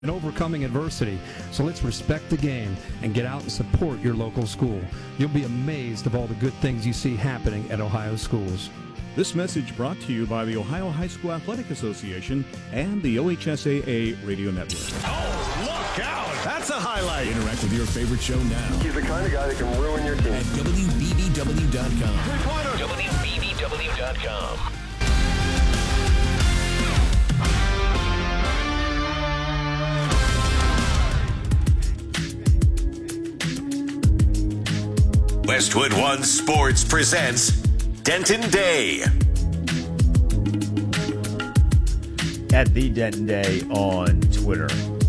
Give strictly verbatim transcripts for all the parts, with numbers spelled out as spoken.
and overcoming adversity. So let's respect the game and get out and support your local school. You'll be amazed of all the good things you see happening at Ohio schools. This message brought to you by the Ohio High School Athletic Association and the O H S A A Radio Network. Oh, look out! That's a highlight. Interact with your favorite show now. He's the kind of guy that can ruin your team. At W B B W dot com. Three-pointer. W B B W dot com. Westwood One Sports presents Denton Day. At the Denton Day on Twitter.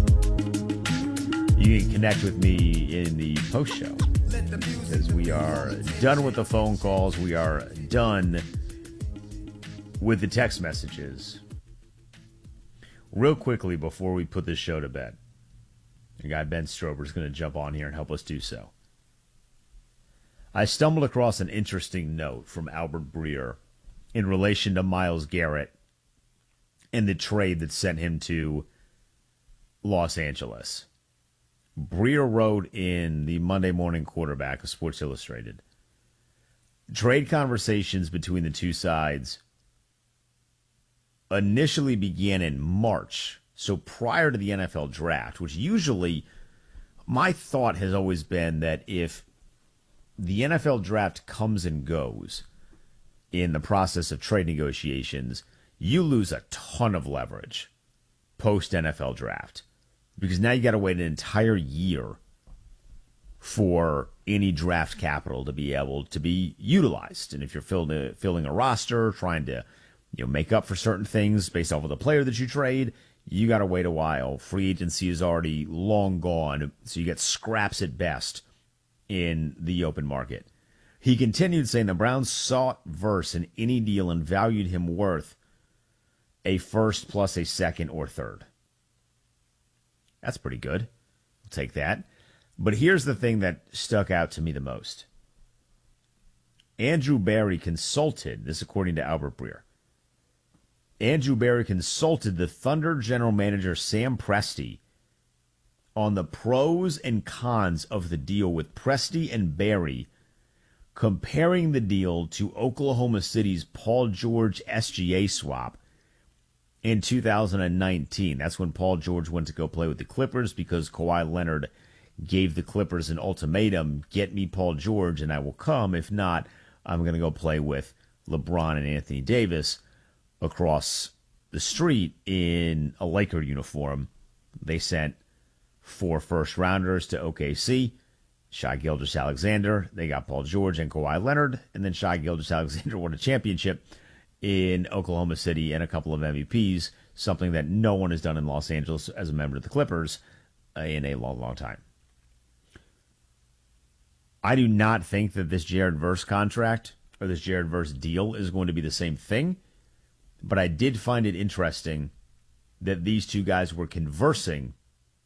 You can connect with me in the post show because we are done with the phone calls. We are done with the text messages. Real quickly before we put this show to bed, the guy Ben Strober is going to jump on here and help us do so. I stumbled across an interesting note from Albert Breer in relation to Myles Garrett and the trade that sent him to Los Angeles. Breer wrote in the Monday Morning Quarterback of Sports Illustrated, trade conversations between the two sides initially began in March, so prior to the N F L draft, which usually my thought has always been that if the N F L draft comes and goes in the process of trade negotiations, you lose a ton of leverage post-N F L draft because now you got to wait an entire year for any draft capital to be able to be utilized. And if you're filling, filling a roster, trying to you know make up for certain things based off of the player that you trade, you got to wait a while. Free agency is already long gone, so you get scraps at best in the open market. He continued saying the Browns sought Verse in any deal and valued him worth a first plus a second or third. That's pretty good. I'll take that. But here's the thing that stuck out to me the most. Andrew Berry consulted, this according to Albert Breer, Andrew Berry consulted the Thunder general manager Sam Presti on the pros and cons of the deal, with Presti and Berry comparing the deal to Oklahoma City's Paul George S G A swap in two thousand nineteen. That's when Paul George went to go play with the Clippers because Kawhi Leonard gave the Clippers an ultimatum, get me Paul George and I will come. If not, I'm going to go play with LeBron and Anthony Davis across the street in a Laker uniform. They sent four first-rounders to O K C, Shai Gilgeous-Alexander. They got Paul George and Kawhi Leonard, and then Shai Gilgeous-Alexander won a championship in Oklahoma City and a couple of M V Ps, something that no one has done in Los Angeles as a member of the Clippers uh, in a long, long time. I do not think that this Jared Verse contract or this Jared Verse deal is going to be the same thing, but I did find it interesting that these two guys were conversing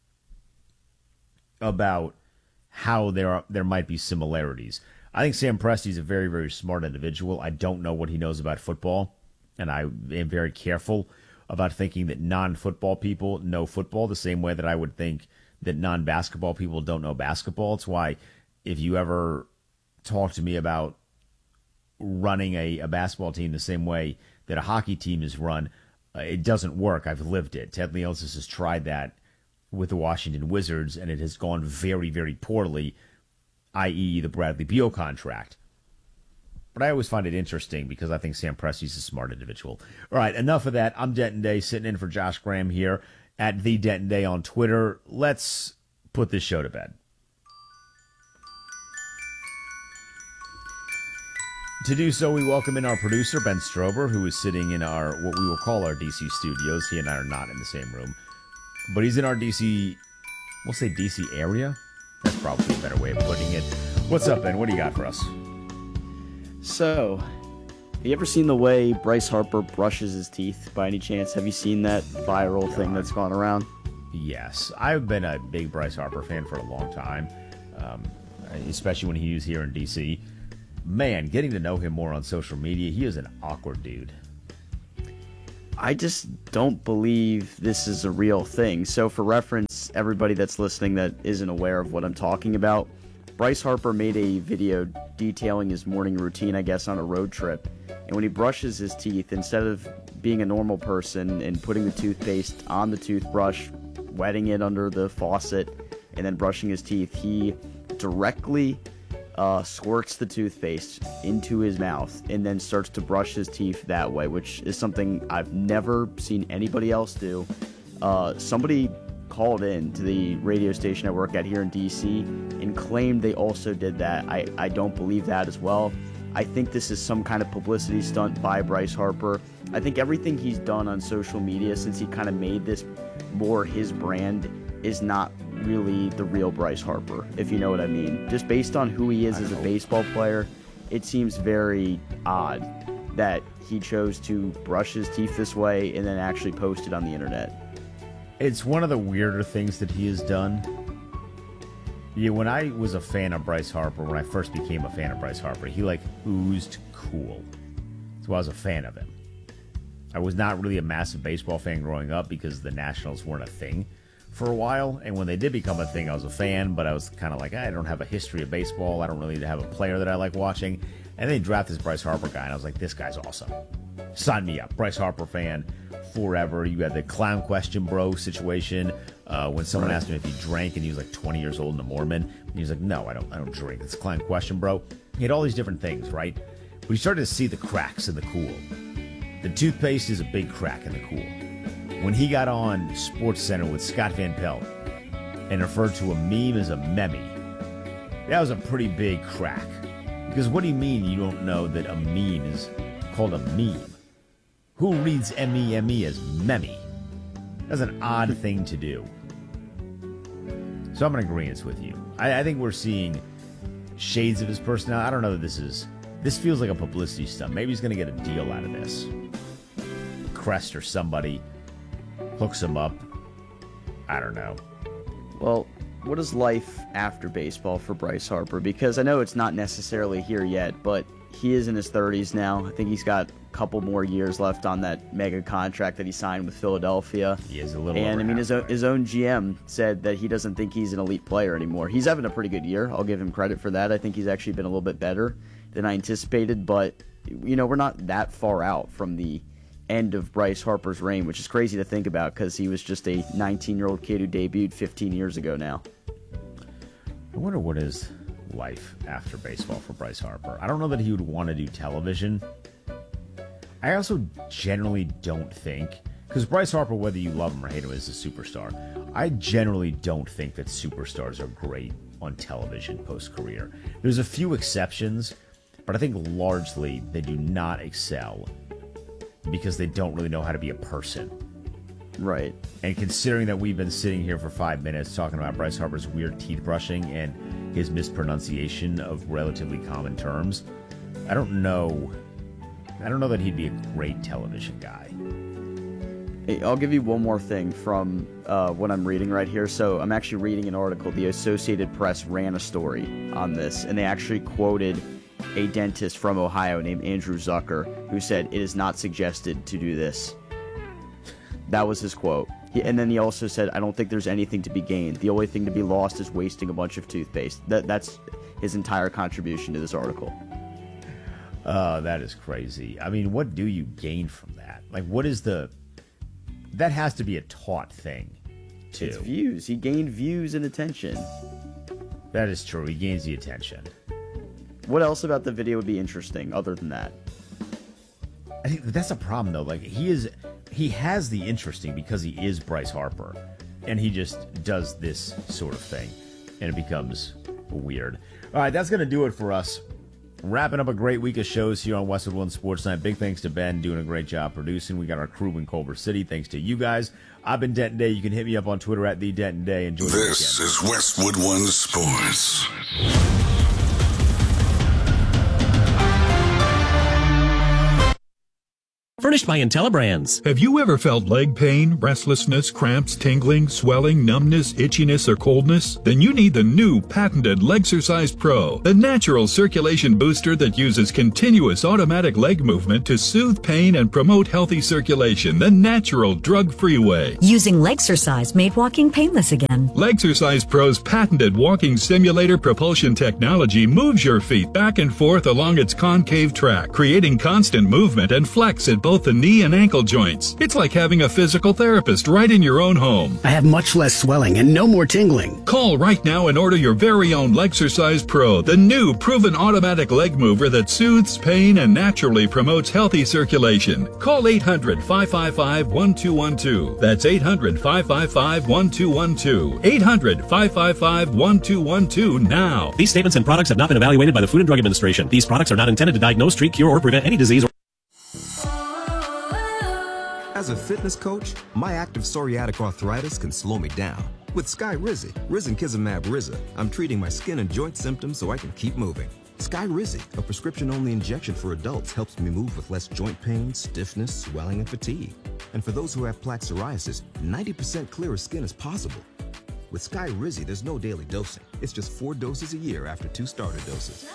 about how there are, there might be similarities. I think Sam Presti is a very, very smart individual. I don't know what he knows about football, and I am very careful about thinking that non-football people know football the same way that I would think that non-basketball people don't know basketball. It's why if you ever talk to me about running a, a basketball team the same way that a hockey team is run, uh, it doesn't work. I've lived it. Ted Leonsis has tried that with the Washington Wizards, and it has gone very, very poorly, that is the Bradley Beal contract. But I always find it interesting because I think Sam Presti's a smart individual. All right, enough of that. I'm Denton Day, sitting in for Josh Graham here at The Denton Day on Twitter. Let's put this show to bed. To do so, we welcome in our producer, Ben Strober, who is sitting in our, what we will call our D C studios. He and I are not in the same room. But he's in our D C, we'll say D C area? That's probably a better way of putting it. What's up, Ben? What do you got for us? So, have you ever seen the way Bryce Harper brushes his teeth by any chance? Have you seen that viral God. thing that's gone around? Yes. I've been a big Bryce Harper fan for a long time, um, especially when he was here in D C. Man, getting to know him more on social media, he is an awkward dude. I just don't believe this is a real thing. So for reference, everybody that's listening that isn't aware of what I'm talking about, Bryce Harper made a video detailing his morning routine, I guess, on a road trip. And when he brushes his teeth, instead of being a normal person and putting the toothpaste on the toothbrush, wetting it under the faucet, and then brushing his teeth, he directly uh, squirts the toothpaste into his mouth and then starts to brush his teeth that way, which is something I've never seen anybody else do. Uh, somebody called in to the radio station I work at here in D C and claimed they also did that. I, I don't believe that as well. I think this is some kind of publicity stunt by Bryce Harper. I think everything he's done on social media since he kind of made this more his brand is not really the real Bryce Harper, if you know what I mean. Just based on who he is as a baseball player, it seems very odd that he chose to brush his teeth this way and then actually post it on the internet. It's one of the weirder things that he has done. Yeah, when I was a fan of Bryce Harper, when I first became a fan of Bryce Harper, he like oozed cool. So I was a fan of him. I was not really a massive baseball fan growing up because the Nationals weren't a thing for a while. And when they did become a thing, I was a fan, but I was kind of like, I don't have a history of baseball. I don't really have a player that I like watching. And they drafted this Bryce Harper guy, and I was like, this guy's awesome. Sign me up. Bryce Harper fan forever. You had the clown question bro situation uh, when someone asked him if he drank, and he was like twenty years old and a Mormon. And he was like, no, I don't I don't drink. It's a clown question bro. He had all these different things, right? But he started to see the cracks in the cool. The toothpaste is a big crack in the cool. When he got on SportsCenter with Scott Van Pelt and referred to a meme as a meme, that was a pretty big crack. Because what do you mean you don't know that a meme is called a meme? Who reads M E M E as meme? That's an odd thing to do. So I'm in agreement with you. I, I think we're seeing shades of his personality. I don't know that this is... This feels like a publicity stunt. Maybe he's going to get a deal out of this. Crest or somebody hooks him up. I don't know. Well, what is life after baseball for Bryce Harper? Because I know it's not necessarily here yet, but he is in his thirties now. I think he's got a couple more years left on that mega contract that he signed with Philadelphia. He is a little And I mean, his own, halfway. his own G M said that he doesn't think he's an elite player anymore. He's having a pretty good year. I'll give him credit for that. I think he's actually been a little bit better than I anticipated, but you know, we're not that far out from the end of Bryce Harper's reign, which is crazy to think about because he was just a nineteen-year-old kid who debuted fifteen years ago now. I wonder what is life after baseball for Bryce Harper. I don't know that he would want to do television. I also generally don't think, because Bryce Harper, whether you love him or hate him, is a superstar. I generally don't think that superstars are great on television post-career. There's a few exceptions, but I think largely they do not excel because they don't really know how to be a person. Right. And considering that we've been sitting here for five minutes talking about Bryce Harper's weird teeth brushing and his mispronunciation of relatively common terms, I don't know. I don't know that he'd be a great television guy. Hey, I'll give you one more thing from uh, what I'm reading right here. So I'm actually reading an article. The Associated Press ran a story on this, and they actually quoted a dentist from Ohio named Andrew Zucker, who said, "It is not suggested to do this." That was his quote. He, and then he also said, "I don't think there's anything to be gained. The only thing to be lost is wasting a bunch of toothpaste." That, that's his entire contribution to this article. Uh, that is crazy. I mean, what do you gain from that? Like, what is the... That has to be a taught thing, too. It's views. He gained views and attention. That is true. He gains the attention. What else about the video would be interesting other than that? I think that's a problem, though. Like, he is... He has the interesting because he is Bryce Harper, and he just does this sort of thing, and it becomes weird. All right, that's going to do it for us. Wrapping up a great week of shows here on Westwood One Sports Night. Big thanks to Ben, doing a great job producing. We got our crew in Culver City. Thanks to you guys. I've been Denton Day. You can hit me up on Twitter at the Denton Day. Enjoy the weekend. This is Westwood One Sports. Furnished by IntelliBrands. Have you ever felt leg pain, restlessness, cramps, tingling, swelling, numbness, itchiness, or coldness? Then you need the new patented Legsercise Pro, the natural circulation booster that uses continuous automatic leg movement to soothe pain and promote healthy circulation the natural drug-free way. Using Legsercise made walking painless again. Legsercise Pro's patented walking simulator propulsion technology moves your feet back and forth along its concave track, creating constant movement and flex at both the knee and ankle joints. It's like having a physical therapist right in your own home. I have much less swelling and no more tingling. Call right now and order your very own Legsercise Pro, the new proven automatic leg mover that soothes pain and naturally promotes healthy circulation. Call eight hundred, five five five, one two one two. That's eight hundred, five five five, one two one two. eight hundred, five five five, one two one two now. These statements and products have not been evaluated by the Food and Drug Administration. These products are not intended to diagnose, treat, cure, or prevent any disease. Or As a fitness coach, my active psoriatic arthritis can slow me down. With Skyrizi, Risankizumab Riza, I'm treating my skin and joint symptoms so I can keep moving. Skyrizi, a prescription-only injection for adults, helps me move with less joint pain, stiffness, swelling, and fatigue. And for those who have plaque psoriasis, ninety percent clearer skin is possible. With Skyrizi, there's no daily dosing. It's just four doses a year after two starter doses.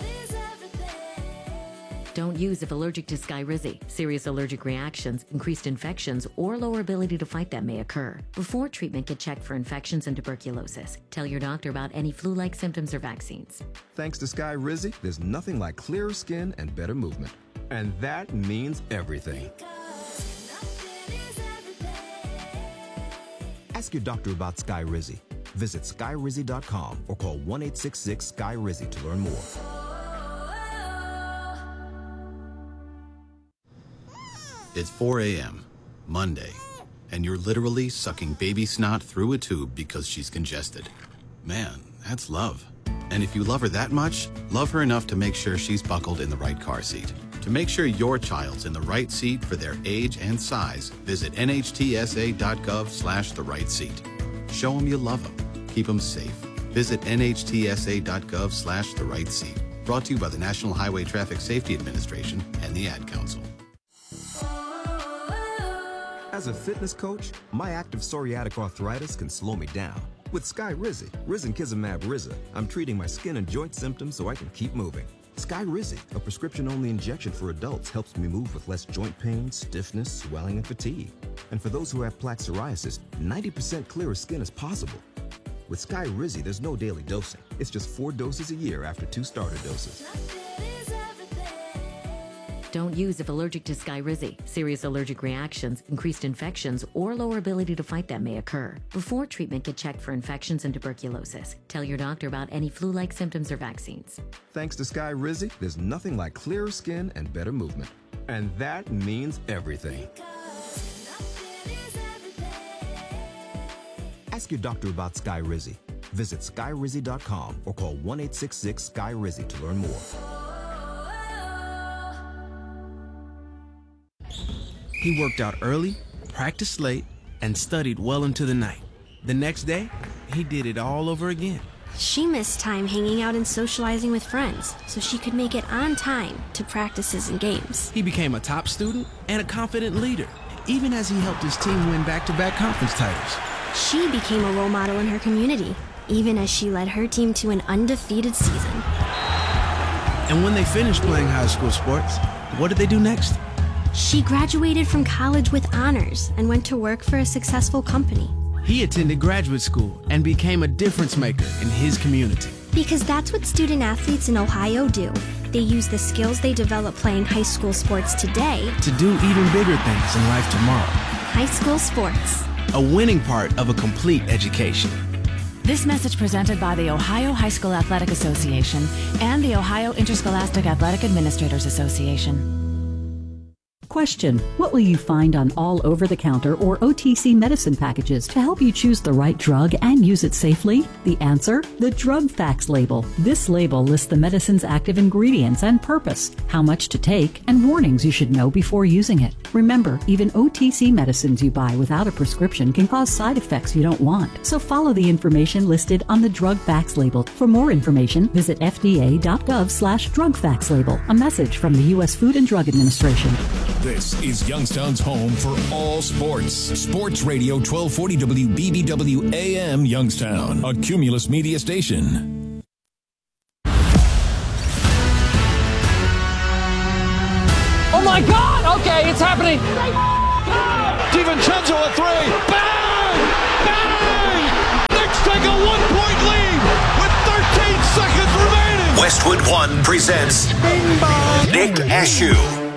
Don't use if allergic to Skyrizi. Serious allergic reactions, increased infections, or lower ability to fight them may occur. Before treatment, get checked for infections and tuberculosis. Tell your doctor about any flu-like symptoms or vaccines. Thanks to Skyrizi, there's nothing like clearer skin and better movement. And that means everything. Ask your doctor about Skyrizi. Visit Skyrizi dot com or call one eight six six, S K Y R I Z Y to learn more. It's four a.m., Monday, and you're literally sucking baby snot through a tube because she's congested. Man, that's love. And if you love her that much, love her enough to make sure she's buckled in the right car seat. To make sure your child's in the right seat for their age and size, visit N H T S A dot gov slash the right seat. Show them you love them. Keep them safe. Visit N H T S A dot gov slash the right seat. Brought to you by the National Highway Traffic Safety Administration and the Ad Council. As a fitness coach, my active psoriatic arthritis can slow me down. With Skyrizi, Risankizumab Riza, I'm treating my skin and joint symptoms so I can keep moving. Skyrizi, a prescription-only injection for adults, helps me move with less joint pain, stiffness, swelling, and fatigue. And for those who have plaque psoriasis, ninety percent clearer skin is possible. With Skyrizi, there's no daily dosing. It's just four doses a year after two starter doses. Don't use if allergic to Skyrizi. Serious allergic reactions, increased infections, or lower ability to fight them may occur. Before treatment, get checked for infections and tuberculosis. Tell your doctor about any flu-like symptoms or vaccines. Thanks to Skyrizi, there's nothing like clearer skin and better movement. And that means everything. Ask your doctor about Skyrizi. Visit S K Y R I Z Y dot com or call one eight six six, S K Y R I Z Y to learn more. He worked out early, practiced late, and studied well into the night. The next day, he did it all over again. She missed time hanging out and socializing with friends so she could make it on time to practices and games. He became a top student and a confident leader, even as he helped his team win back-to-back conference titles. She became a role model in her community, even as she led her team to an undefeated season. And when they finished playing high school sports, what did they do next? She graduated from college with honors and went to work for a successful company. He attended graduate school and became a difference maker in his community. Because that's what student athletes in Ohio do. They use the skills they develop playing high school sports today to do even bigger things in life tomorrow. High school sports. A winning part of a complete education. This message presented by the Ohio High School Athletic Association and the Ohio Interscholastic Athletic Administrators Association. Question: what will you find on all over-the-counter or O T C medicine packages to help you choose the right drug and use it safely? The answer: the drug facts label. This label lists the medicine's active ingredients and purpose, how much to take, and warnings you should know before using it. Remember, even O T C medicines you buy without a prescription can cause side effects you don't want. So follow the information listed on the drug facts label. For more information, visit F D A dot gov slash drug facts label. A message from the U S Food and Drug Administration. This is Youngstown's home for all sports. Sports Radio twelve forty W B B W A M Youngstown, a Cumulus media station. Oh my God! Okay, it's happening. DiVincenzo a three. Bang! Bang! Knicks take a one-point lead with thirteen seconds remaining. Westwood One presents Nick Ashew.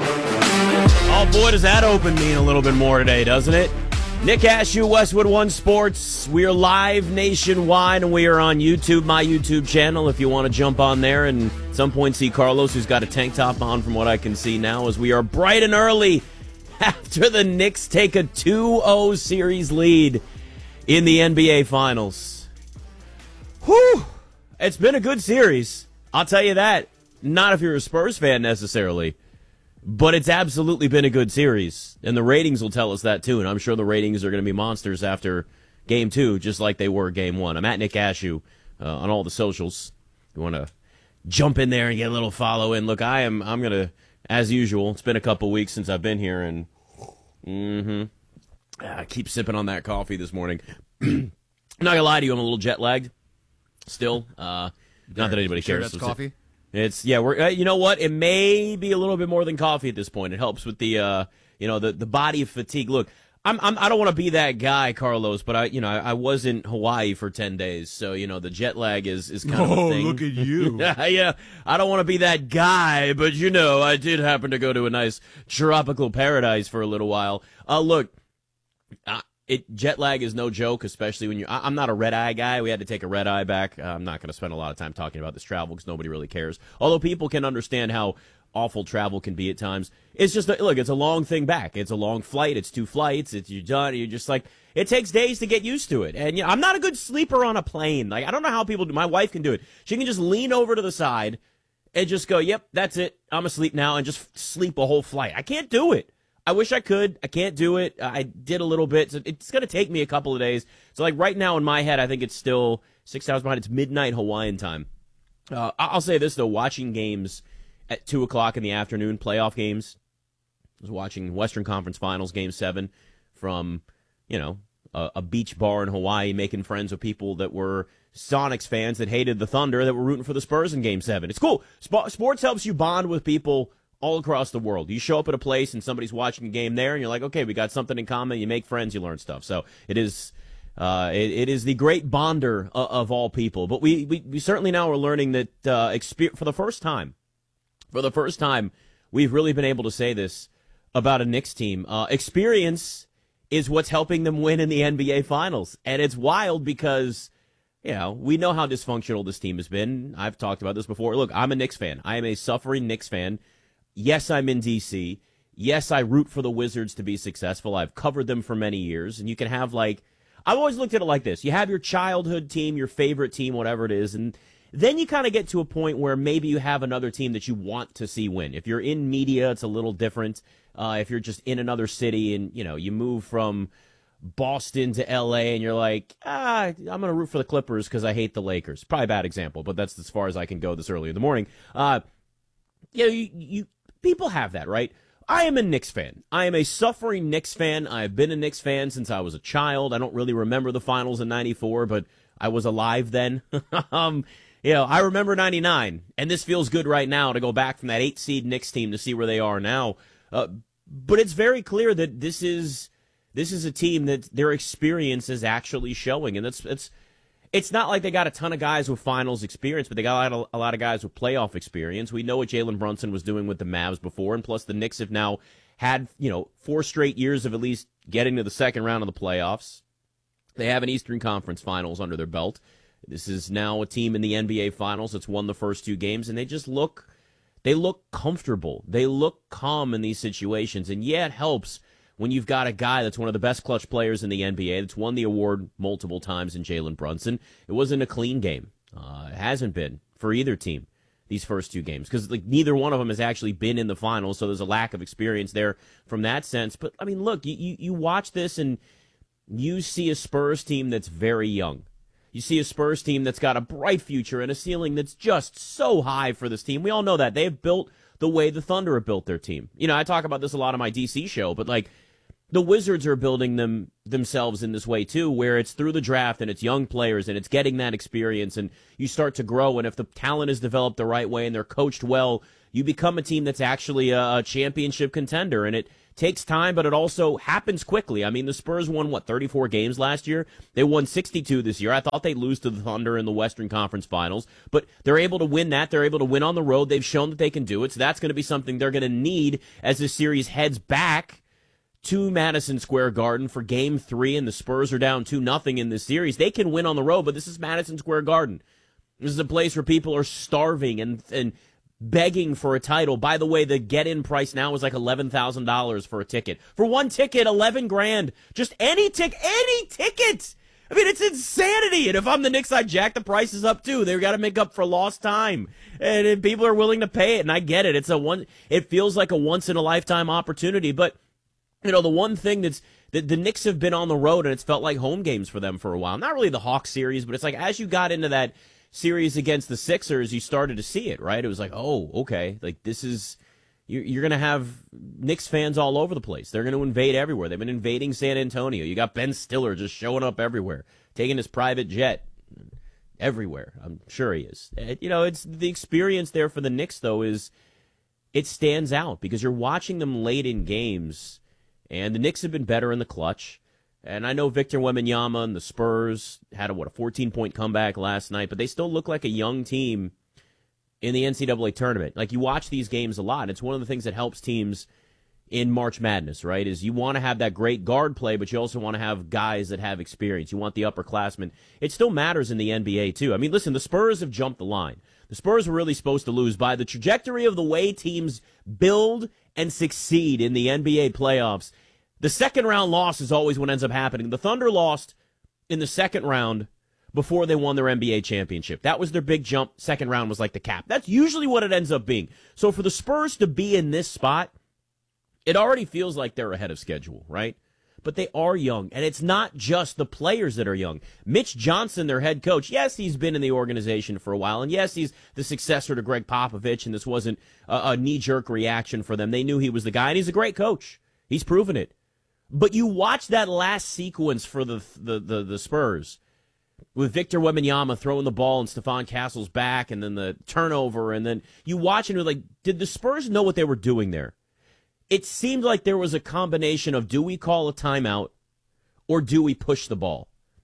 Oh boy, does that open mean a little bit more today, doesn't it? Nick Ashew, Westwood One Sports. We are live nationwide, and we are on YouTube, my YouTube channel, if you want to jump on there and at some point see Carlos, who's got a tank top on from what I can see now, as we are bright and early after the Knicks take a two oh series lead in the N B A Finals. Whew! It's been a good series. I'll tell you that. Not if you're a Spurs fan necessarily. But it's absolutely been a good series, and the ratings will tell us that too, and I'm sure the ratings are going to be monsters after game two, just like they were game one. I'm at Nick Ashew uh, on all the socials. If you want to jump in there and get a little follow in. Look, I am, I'm going to, as usual, it's been a couple weeks since I've been here, and mm-hmm, I keep sipping on that coffee this morning. I'm not going to lie to you, I'm a little jet-lagged still. Uh, not that anybody sure cares. That's coffee? It's yeah, we're uh, you know what? It may be a little bit more than coffee at this point. It helps with the uh, you know, the, the body fatigue. Look, I'm, I'm I don't want to be that guy, Carlos, but I you know I, I was in Hawaii for ten days, so you know the jet lag is is kind oh, of a thing. Look at you! Yeah, I don't want to be that guy, but you know I did happen to go to a nice tropical paradise for a little while. Uh, look, uh, it jet lag is no joke, especially when you. I, I'm not a red eye guy. We had to take a red eye back. Uh, I'm not going to spend a lot of time talking about this travel because nobody really cares. Although people can understand how awful travel can be at times. It's just look, it's a long thing back. It's a long flight. It's two flights. It's you're done. You're just like it takes days to get used to it. And you know, I'm not a good sleeper on a plane. Like I don't know how people do. My wife can do it. She can just lean over to the side and just go, "Yep, that's it. I'm asleep now," and just sleep a whole flight. I can't do it. I wish I could. I can't do it. I did a little bit. So it's going to take me a couple of days. So, like, right now in my head, I think it's still six hours behind. It's midnight Hawaiian time. Uh, I'll say this, though. Watching games at two o'clock in the afternoon, playoff games. I was watching Western Conference Finals Game seven from, you know, a, a beach bar in Hawaii, making friends with people that were Sonics fans that hated the Thunder that were rooting for the Spurs in Game seven. It's cool. Sp- sports helps you bond with people all across the world. You show up at a place and somebody's watching a game there, and you're like, okay, we got something in common. You make friends, you learn stuff. So it is, uh, it, it is the great bonder of, of all people. But we, we, we certainly now are learning that uh, exper- for the first time, for the first time, we've really been able to say this about a Knicks team. Uh, experience is what's helping them win in the N B A Finals, and it's wild because. You know, we know how dysfunctional this team has been. I've talked about this before. Look, I'm a Knicks fan. I am a suffering Knicks fan. Yes, I'm in D C. Yes, I root for the Wizards to be successful. I've covered them for many years. And you can have, like, I've always looked at it like this. You have your childhood team, your favorite team, whatever it is. And then you kind of get to a point where maybe you have another team that you want to see win. If you're in media, it's a little different. Uh, if you're just in another city and, you know, you move from Boston to L A and you're like, ah, I'm going to root for the Clippers because I hate the Lakers. Probably a bad example, but that's as far as I can go this early in the morning. Uh, you know, you, you people have that, right? I am a Knicks fan. I am a suffering Knicks fan. I've been a Knicks fan since I was a child. I don't really remember the finals in ninety-four, but I was alive then. um, you know, I remember ninety-nine, and this feels good right now to go back from that eight-seed Knicks team to see where they are now. Uh, but it's very clear that this is this is a team that their experience is actually showing, and that's it's. It's not like they got a ton of guys with finals experience, but they got a lot of, a lot of guys with playoff experience. We know what Jalen Brunson was doing with the Mavs before, and plus the Knicks have now had, you know, four straight years of at least getting to the second round of the playoffs. They have an Eastern Conference Finals under their belt. This is now a team in the N B A Finals that's won the first two games, and they just look, they look comfortable. They look calm in these situations, and yeah, it helps when you've got a guy that's one of the best clutch players in the N B A that's won the award multiple times in Jalen Brunson. It wasn't a clean game. Uh, it hasn't been for either team these first two games because like neither one of them has actually been in the finals, so there's a lack of experience there from that sense. But, I mean, look, you, you, you watch this and you see a Spurs team that's very young. You see a Spurs team that's got a bright future and a ceiling that's just so high for this team. We all know that. They've built the way the Thunder have built their team. You know, I talk about this a lot on my D C show, but like the Wizards are building them themselves in this way too, where it's through the draft and it's young players and it's getting that experience and you start to grow. And if the talent is developed the right way and they're coached well, you become a team that's actually a, a championship contender. And it takes time, but it also happens quickly. I mean, the Spurs won, what, thirty-four games last year? They won sixty-two this year. I thought they'd lose to the Thunder in the Western Conference Finals, but they're able to win that. They're able to win on the road. They've shown that they can do it, so that's going to be something they're going to need as this series heads back to Madison Square Garden for Game three, and the Spurs are down two nothing in this series. They can win on the road, but this is Madison Square Garden. This is a place where people are starving and and begging for a title. By the way, the get-in price now is like eleven thousand dollars for a ticket. For one ticket, eleven grand. Just any ticket, any ticket. I mean, it's insanity. And if I'm the Knicks, I'd jack the prices up too. They've got to make up for lost time. And if people are willing to pay it, and I get it. It's a one, it feels like a once-in-a-lifetime opportunity. But, you know, the one thing that's, that the Knicks have been on the road, and it's felt like home games for them for a while. Not really the Hawks series, but it's like as you got into that series against the Sixers, you started to see it, right? It was like, oh, okay, like this is, you're, you're going to have Knicks fans all over the place. They're going to invade everywhere. They've been invading San Antonio. You got Ben Stiller just showing up everywhere, taking his private jet everywhere. I'm sure he is. You know, it's the experience there for the Knicks, though, is it stands out because you're watching them late in games, and the Knicks have been better in the clutch. And I know Victor Wembanyama and the Spurs had a, what, a fourteen-point comeback last night, but they still look like a young team in the N C double A tournament. Like, you watch these games a lot. It's one of the things that helps teams in March Madness, right, is you want to have that great guard play, but you also want to have guys that have experience. You want the upperclassmen. It still matters in the N B A, too. I mean, listen, the Spurs have jumped the line. The Spurs were really supposed to lose by the trajectory of the way teams build and succeed in the N B A playoffs. The second round loss is always what ends up happening. The Thunder lost in the second round before they won their N B A championship. That was their big jump. Second round was like the cap. That's usually what it ends up being. So for the Spurs to be in this spot, it already feels like they're ahead of schedule, right? But they are young, and it's not just the players that are young. Mitch Johnson, their head coach, yes, he's been in the organization for a while, and yes, he's the successor to Greg Popovich, and this wasn't a, a knee-jerk reaction for them. They knew he was the guy, and he's a great coach. He's proven it. But you watch that last sequence for the, the the the Spurs with Victor Wembanyama throwing the ball and Stephon Castle's back, and then the turnover, and then you watch and you're like, did the Spurs know what they were doing there? It seemed like there was a combination of, do we call a timeout or do we push the ball?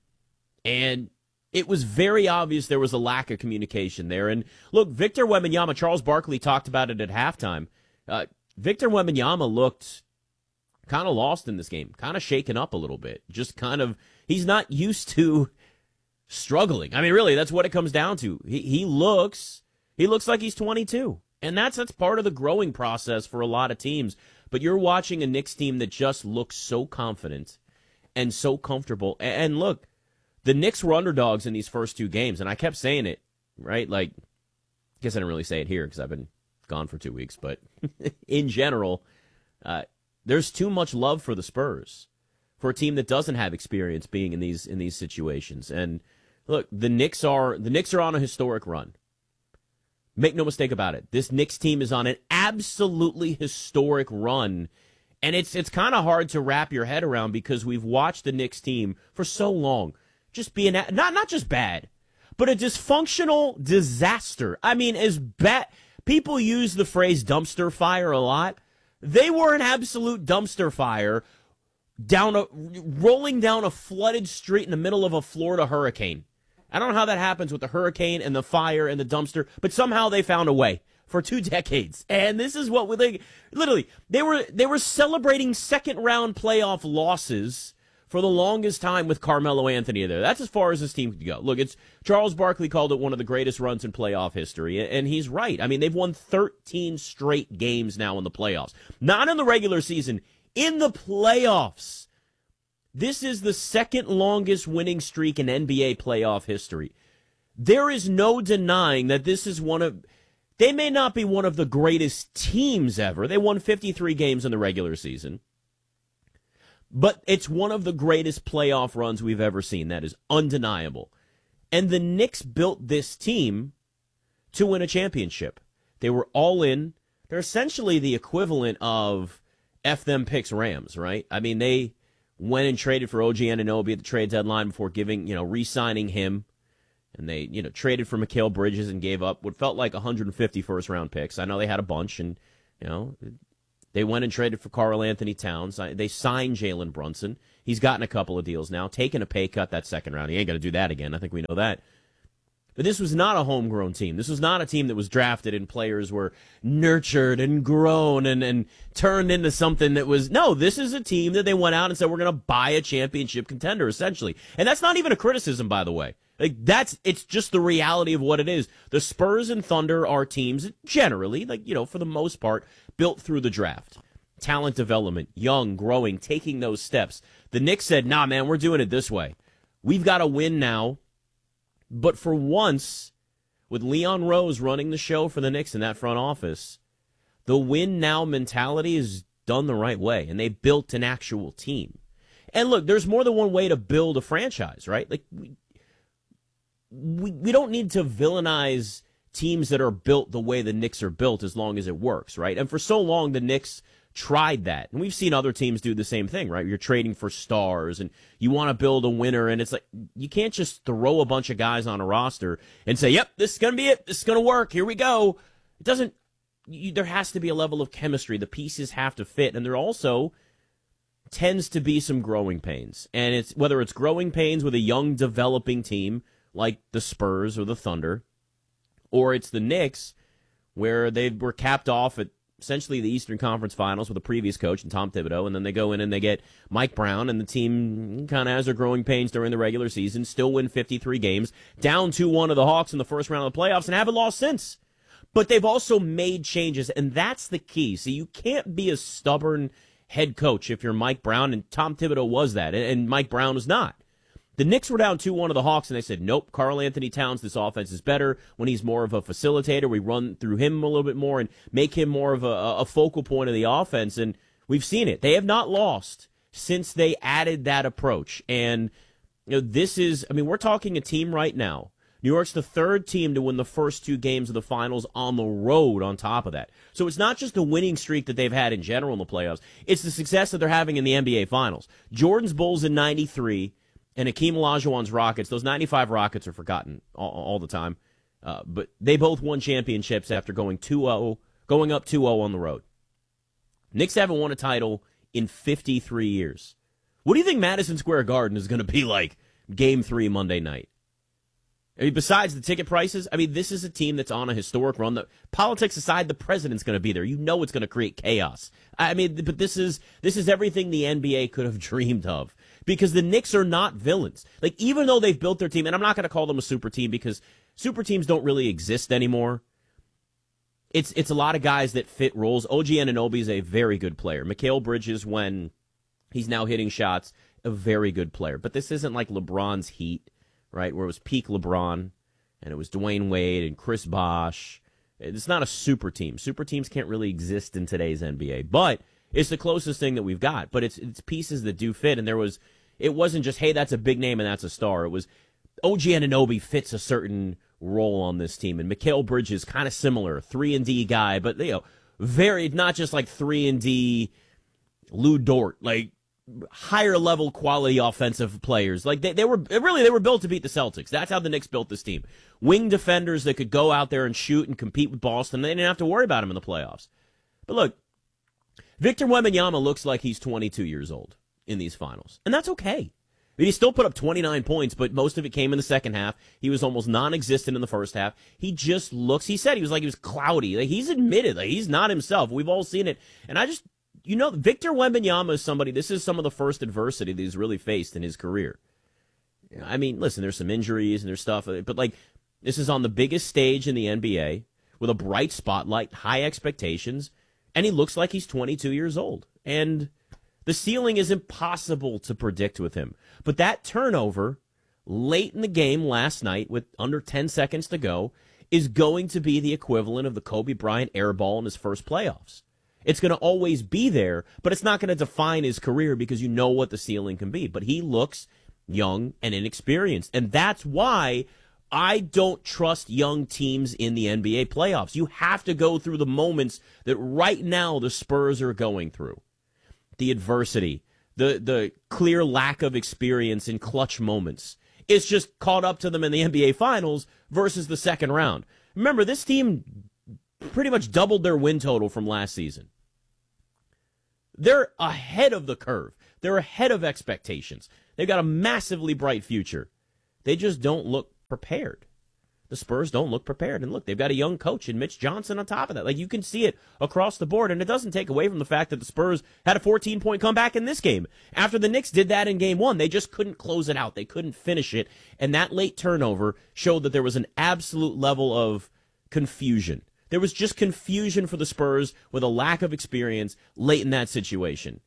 And it was very obvious there was a lack of communication there. And look, Victor Wembanyama, Charles Barkley talked about it at halftime. Uh, Victor Wembanyama looked kind of lost in this game, kind of shaken up a little bit. Just kind of, he's not used to struggling. I mean, really, that's what it comes down to. He he looks, he looks like he's twenty-two. And that's that's part of the growing process for a lot of teams. But you're watching a Knicks team that just looks so confident and so comfortable. And look, the Knicks were underdogs in these first two games, and I kept saying it, right? Like, I guess I didn't really say it here because I've been gone for two weeks. But in general, uh, there's too much love for the Spurs, for a team that doesn't have experience being in these in these situations. And look, the Knicks are the Knicks are on a historic run. Make no mistake about it. This Knicks team is on an absolutely historic run, and it's it's kind of hard to wrap your head around because we've watched the Knicks team for so long just being not not just bad, but a dysfunctional disaster. I mean, as bad, people use the phrase dumpster fire a lot. They were an absolute dumpster fire, down a rolling down a flooded street in the middle of a Florida hurricane. I don't know how that happens with the hurricane and the fire and the dumpster, but somehow they found a way for two decades. And this is what we like. Literally, they were they were celebrating second round playoff losses for the longest time with Carmelo Anthony there. That's as far as this team could go. Look, it's Charles Barkley called it one of the greatest runs in playoff history, and he's right. I mean, they've won thirteen straight games now in the playoffs. Not in the regular season, in the playoffs. This is the second longest winning streak in N B A playoff history. There is no denying that this is one of, they may not be one of the greatest teams ever. They won fifty-three games in the regular season. But it's one of the greatest playoff runs we've ever seen. That is undeniable. And the Knicks built this team to win a championship. They were all in. they're essentially the equivalent of F them picks Rams, right? I mean, they went and traded for O G Anunoby at the trade deadline before giving, you know, re-signing him. And they, you know, traded for Mikal Bridges and gave up what felt like one hundred fifty first-round picks. I know they had a bunch, and, you know, they went and traded for Karl Anthony Towns. They signed Jalen Brunson. He's gotten a couple of deals now, taken a pay cut that second round. He ain't going to do that again. I think we know that. But this was not a homegrown team. This was not a team that was drafted and players were nurtured and grown and, and turned into something that was... No, this is a team that they went out and said, we're going to buy a championship contender, essentially. And that's not even a criticism, by the way. Like, that's, it's just the reality of what it is. The Spurs and Thunder are teams generally, like, you know, for the most part, built through the draft. Talent development, young, growing, taking those steps. The Knicks said, nah, man, we're doing it this way. We've got to win now. But for once, with Leon Rose running the show for the Knicks in that front office, the win now mentality is done the right way, and they built an actual team. And look, there's more than one way to build a franchise, right? Like, we, we, we don't need to villainize teams that are built the way the Knicks are built as long as it works, right? And for so long, the Knicks tried that. And we've seen other teams do the same thing, right? You're trading for stars and you want to build a winner, and it's like, you can't just throw a bunch of guys on a roster and say, yep, this is going to be it. This is going to work. Here we go. It doesn't, you, there has to be a level of chemistry. The pieces have to fit. And there also tends to be some growing pains. And it's whether it's growing pains with a young developing team like the Spurs or the Thunder, or it's the Knicks where they were capped off at essentially the Eastern Conference Finals with a previous coach and Tom Thibodeau, and then they go in and they get Mike Brown, and the team kind of has their growing pains during the regular season, still win fifty-three games, down two one to the Hawks in the first round of the playoffs, and haven't lost since. But they've also made changes, and that's the key. So you can't be a stubborn head coach if you're Mike Brown, and Tom Thibodeau was that, and Mike Brown was not. The Knicks were down two one to the Hawks, and they said, nope, Karl Anthony Towns, this offense is better when he's more of a facilitator. We run through him a little bit more and make him more of a, a focal point of the offense, and we've seen it. They have not lost since they added that approach. And you know, this is, I mean, we're talking a team right now. New York's the third team to win the first two games of the finals on the road on top of that. So it's not just the winning streak that they've had in general in the playoffs. It's the success that they're having in the N B A Finals. Jordan's Bulls in ninety-three and Hakeem Olajuwon's Rockets, those ninety-five Rockets are forgotten all, all the time. Uh, but they both won championships after going two oh, going up two oh on the road. Knicks haven't won a title in fifty-three years. What do you think Madison Square Garden is going to be like game three Monday night? I mean, besides the ticket prices, I mean, this is a team that's on a historic run. The, politics aside, the president's going to be there. You know it's going to create chaos. I mean, but this is this is everything the N B A could have dreamed of. Because the Knicks are not villains. Like, even though they've built their team, and I'm not going to call them a super team because super teams don't really exist anymore. It's it's a lot of guys that fit roles. O G Anunoby is a very good player. Mikal Bridges, when he's now hitting shots, a very good player. But this isn't like LeBron's Heat, right, where it was peak LeBron, and it was Dwayne Wade and Chris Bosh. It's not a super team. Super teams can't really exist in today's N B A. But it's the closest thing that we've got. But it's it's pieces that do fit, and there was... It wasn't just, hey, that's a big name and that's a star. It was O G Anunoby fits a certain role on this team. And Mikal Bridges, kind of similar, three and D guy, but, you know, very, not just like three and D Lou Dort, like higher level quality offensive players. Like they, they were, really, they were built to beat the Celtics. That's how the Knicks built this team. Wing defenders that could go out there and shoot and compete with Boston. They didn't have to worry about him in the playoffs. But look, Victor Wembanyama looks like he's twenty-two years old in these finals. And that's okay. I mean, he still put up twenty-nine points, but most of it came in the second half. He was almost non-existent in the first half. He just looks, he said he was like, he was cloudy. Like, he's admitted, like, he's not himself. We've all seen it. And I just, you know, Victor Wembanyama is somebody, this is some of the first adversity that he's really faced in his career. I mean, listen, there's some injuries and there's stuff, but like, this is on the biggest stage in the N B A with a bright spotlight, high expectations, and he looks like he's twenty-two years old. And the ceiling is impossible to predict with him. But that turnover late in the game last night with under ten seconds to go is going to be the equivalent of the Kobe Bryant air ball in his first playoffs. It's going to always be there, but it's not going to define his career because you know what the ceiling can be. But he looks young and inexperienced. And that's why I don't trust young teams in the N B A playoffs. You have to go through the moments that right now the Spurs are going through. The adversity, the the clear lack of experience in clutch moments. It's just caught up to them in the N B A Finals versus the second round. Remember, this team pretty much doubled their win total from last season. They're ahead of the curve. They're ahead of expectations. They've got a massively bright future. They just don't look prepared. The Spurs don't look prepared. And look, they've got a young coach in Mitch Johnson on top of that. Like, you can see it across the board, and it doesn't take away from the fact that the Spurs had a fourteen-point comeback in this game. After the Knicks did that in game one, they just couldn't close it out. They couldn't finish it, and that late turnover showed that there was an absolute level of confusion. There was just confusion for the Spurs with a lack of experience late in that situation.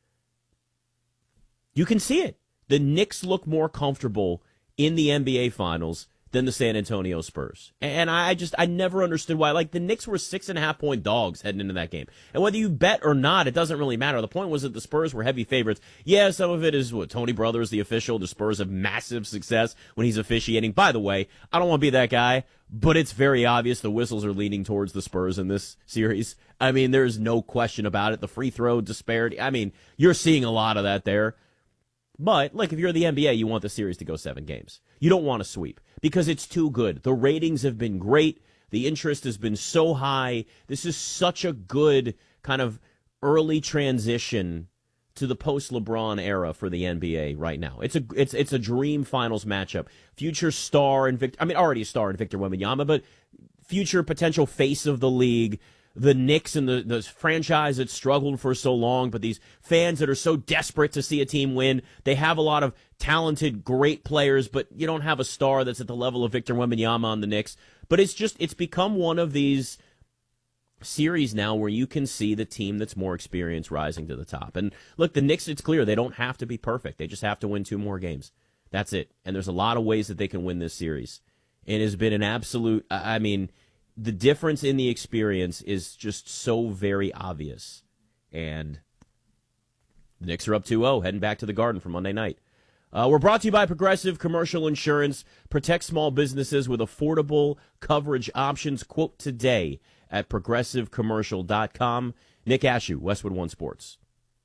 You can see it. The Knicks look more comfortable in the N B A Finals than the San Antonio Spurs. And I just, I never understood why. Like, the Knicks were six and a half point dogs heading into that game. And whether you bet or not, it doesn't really matter. The point was that the Spurs were heavy favorites. Yeah, some of it is what Tony Brothers, the official. The Spurs have massive success when he's officiating. By the way, I don't want to be that guy, but it's very obvious the whistles are leaning towards the Spurs in this series. I mean, there's no question about it. The free throw disparity, I mean, you're seeing a lot of that there. But, like, if you're the N B A, you want the series to go seven games. You don't want to sweep because it's too good. The ratings have been great. The interest has been so high. This is such a good kind of early transition to the post-LeBron era for the N B A right now. It's a it's it's a dream finals matchup. Future star and Victor, I mean, already a star in Victor Wembanyama, but future potential face of the league. The Knicks and the, the franchise that struggled for so long, but these fans that are so desperate to see a team win. They have a lot of talented, great players, but you don't have a star that's at the level of Victor Wembanyama on the Knicks. But it's just, it's become one of these series now where you can see the team that's more experienced rising to the top. And look, the Knicks, it's clear they don't have to be perfect. They just have to win two more games. That's it. And there's a lot of ways that they can win this series. It has been an absolute, I mean, the difference in the experience is just so very obvious. And the Knicks are up two oh, heading back to the Garden for Monday night. Uh, we're brought to you by Progressive Commercial Insurance. Protect small businesses with affordable coverage options. Quote today at progressive commercial dot com. Nick Ashew, Westwood One Sports.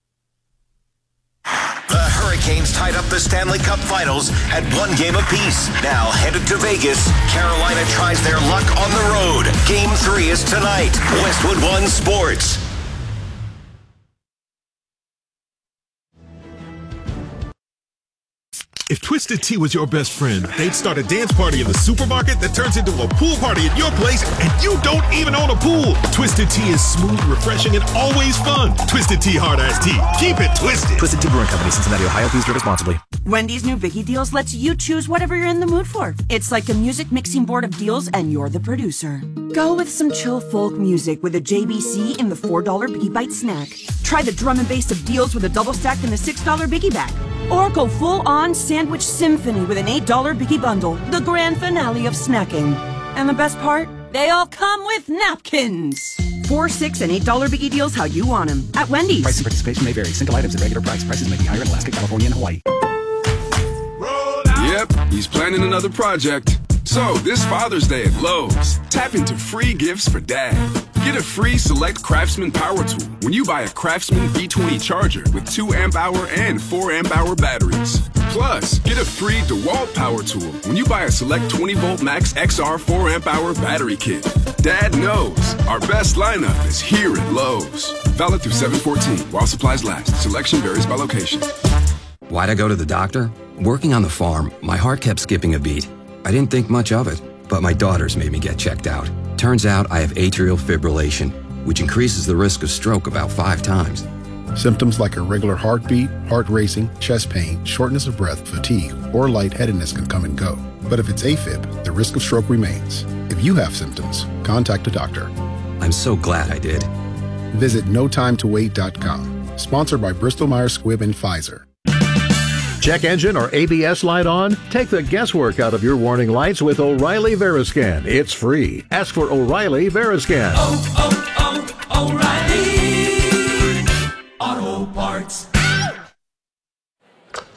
The Hurricanes tied up the Stanley Cup Finals at one game apiece. Now headed to Vegas, Carolina tries their luck on the road. Game three is tonight. Westwood One Sports. If Twisted Tea was your best friend, they'd start a dance party in the supermarket that turns into a pool party at your place, and you don't even own a pool. Twisted Tea is smooth, refreshing, and always fun. Twisted Tea Hard Iced Tea. Keep it twisted. Twisted Tea Brewing Company, Cincinnati, Ohio. Please drink responsibly. Wendy's new Vicky Deals lets you choose whatever you're in the mood for. It's like a music mixing board of deals, and you're the producer. Go with some chill folk music with a J B C in the four dollar Biggie Bite snack. Try the drum and bass of deals with a double stack in the six dollar Biggie Bag. Or go full-on sandwich symphony with an eight dollar Biggie Bundle, the grand finale of snacking. And the best part? They all come with napkins. Four, six, and eight dollar Biggie Deals how you want them at Wendy's. Price and participation may vary. Single items at regular price. Prices may be higher in Alaska, California, and Hawaii. Yep, he's planning another project. So, this Father's Day at Lowe's, tap into free gifts for Dad. Get a free Select Craftsman power tool when you buy a Craftsman V twenty charger with two amp hour and four amp hour batteries. Plus, get a free DeWalt power tool when you buy a Select twenty volt Max X R four amp hour battery kit. Dad knows our best lineup is here at Lowe's. Valid through seven fourteen while supplies last. Selection varies by location. Why'd I go to the doctor? Working on the farm, my heart kept skipping a beat. I didn't think much of it, but my daughters made me get checked out. Turns out I have atrial fibrillation, which increases the risk of stroke about five times. Symptoms like irregular heartbeat, heart racing, chest pain, shortness of breath, fatigue, or lightheadedness can come and go. But if it's AFib, the risk of stroke remains. If you have symptoms, contact a doctor. I'm so glad I did. Visit no time to wait dot com. Sponsored by Bristol Myers Squibb and Pfizer. Check engine or A B S light on? Take the guesswork out of your warning lights with O'Reilly Veriscan. It's free. Ask for O'Reilly Veriscan. Oh, oh, oh, O'Reilly Auto Parts.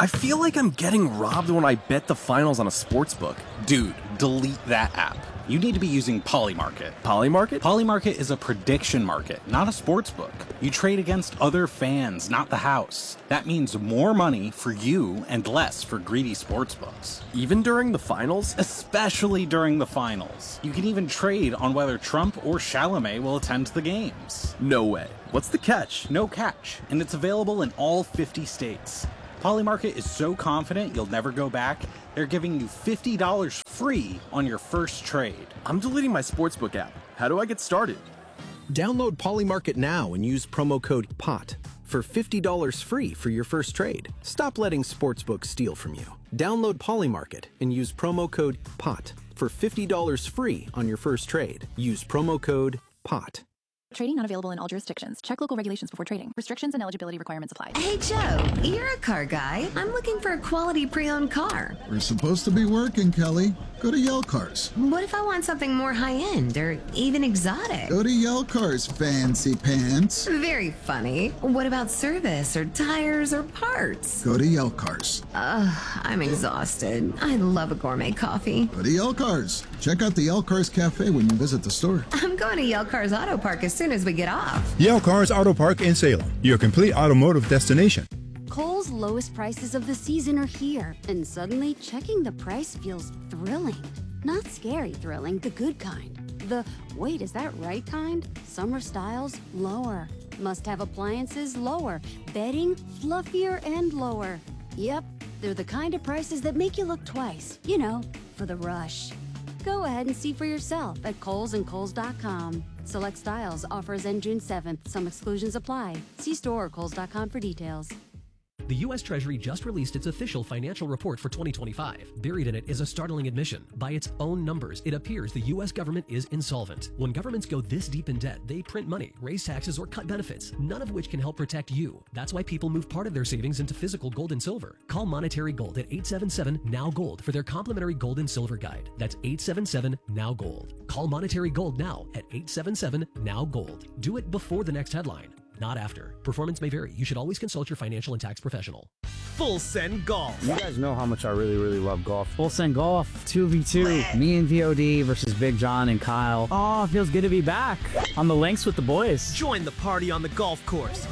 I feel like I'm getting robbed when I bet the finals on a sportsbook. Dude, delete that app. You need to be using Polymarket. Polymarket? Polymarket is a prediction market, not a sports book. You trade against other fans, not the house. That means more money for you and less for greedy sports books. Even during the finals? Especially during the finals. You can even trade on whether Trump or Chalamet will attend the games. No way. What's the catch? No catch, and it's available in all fifty states. Polymarket is so confident you'll never go back, they're giving you fifty dollars free on your first trade. I'm deleting my sportsbook app. How do I get started? Download Polymarket now and use promo code P O T for fifty dollars free for your first trade. Stop letting sportsbooks steal from you. Download Polymarket and use promo code P O T for fifty dollars free on your first trade. Use promo code P O T. Trading not available in all jurisdictions. Check local regulations before trading. Restrictions and eligibility requirements apply. Hey, Joe, you're a car guy. I'm looking for a quality pre-owned car. We're supposed to be working, Kelly. Go to Yell Cars. What if I want something more high-end or even exotic? Go to Yell Cars, fancy pants. Very funny. What about service or tires or parts? Go to Yell Cars. Ugh, I'm exhausted. I love a gourmet coffee. Go to Yell Cars. Check out the Yell Cars Cafe when you visit the store. I'm going to Yell Cars Auto Park as soon as we get off. Yell Cars Auto Park in Salem, your complete automotive destination. Kohl's lowest prices of the season are here, and suddenly checking the price feels thrilling. Not scary thrilling, the good kind. The, wait, is that right kind? Summer styles, lower. Must-have appliances, lower. Bedding, fluffier and lower. Yep, they're the kind of prices that make you look twice. You know, for the rush. Go ahead and see for yourself at Kohl's and Kohl's dot com. Select styles, offers end June seventh. Some exclusions apply. See store or Kohl's dot com for details. The U S Treasury just released its official financial report for twenty twenty-five. Buried in it is a startling admission. By its own numbers, it appears the U S government is insolvent. When governments go this deep in debt, they print money, raise taxes, or cut benefits, none of which can help protect you. That's why people move part of their savings into physical gold and silver. Call Monetary Gold at eight seven seven, N O W Gold for their complimentary gold and silver guide. That's eight seven seven, N O W Gold. Call Monetary Gold now at eight seven seven, N O W Gold. Do it before the next headline, not after. Performance may vary. You should always consult your financial and tax professional. Full Send Golf. You guys know how much I really, really love golf. Full Send Golf, two v two. Me and V O D versus Big John and Kyle. Oh, it feels good to be back on the links with the boys. Join the party on the golf course.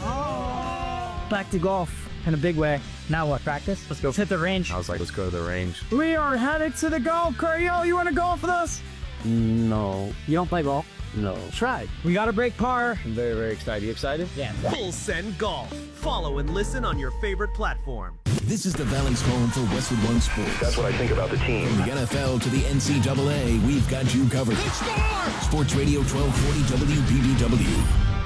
Oh. Back to golf in a big way. Now what, practice? Let's go. Let's hit the range. I was like, let's go to the range. We are headed to the golf course. Yo, you want to golf with us? No. You don't play golf? No. Try. We got to break par. I'm very, very excited. You excited? Yeah. Full Send Golf. Follow and listen on your favorite platform. This is the Valley's home for Westwood One Sports. That's what I think about the team. From the N F L to the N C double A, we've got you covered. Sports Radio twelve forty W B B W.